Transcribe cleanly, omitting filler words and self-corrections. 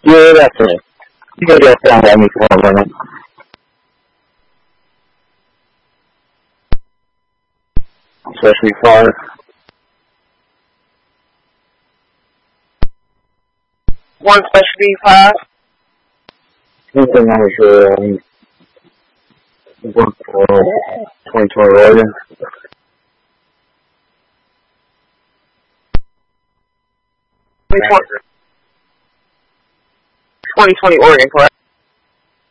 Yeah, that's it. You can get down by me for a minute. Especially far. One specialty 5. Anything on your work for 2020 Oregon? Twenty 2020 Oregon, correct?